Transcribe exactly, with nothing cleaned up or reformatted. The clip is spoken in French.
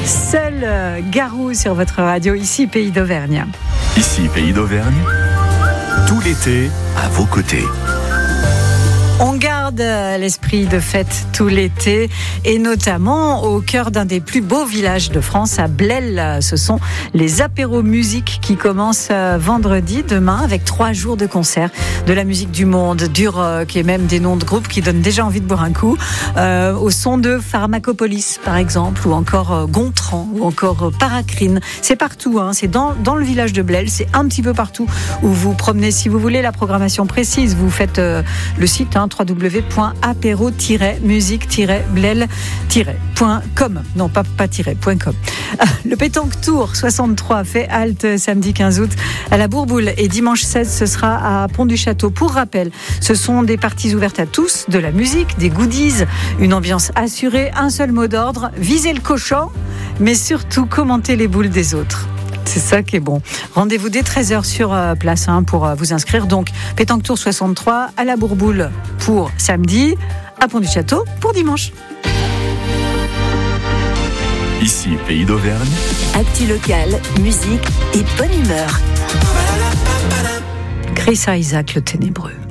Seul Garou sur votre radio, ici Pays d'Auvergne. Ici Pays d'Auvergne, tout l'été à vos côtés. On garde l'esprit de fête tout l'été et notamment au cœur d'un des plus beaux villages de France, à Blel. Ce sont les apéros musique qui commencent vendredi, demain, avec trois jours de concerts, de la musique du monde, du rock et même des noms de groupes qui donnent déjà envie de boire un coup. Euh, au son de Pharmacopolis, par exemple, ou encore Gontran, ou encore Paracrine. C'est partout, hein. C'est dans, dans le village de Blel, c'est un petit peu partout où vous promenez. Si vous voulez la programmation précise, vous faites euh, le site, hein, w w w point apéro tiret musique tiret blel tiret point com. Non, pas, pas tiret, point com. Le Pétanque Tour soixante-trois fait halte samedi quinze août à la Bourboule et dimanche seize, ce sera à Pont-du-Château. Pour rappel, ce sont des parties ouvertes à tous, de la musique, des goodies, une ambiance assurée, un seul mot d'ordre, viser le cochon, mais surtout commenter les boules des autres. C'est ça qui est bon. Rendez-vous dès treize heures sur place hein, pour vous inscrire. Donc, Pétanque Tour soixante-trois à la Bourboule pour samedi, à Pont-du-Château pour dimanche. Ici, Pays d'Auvergne. Actu locale, musique et bonne humeur. Chris Isaak, le ténébreux.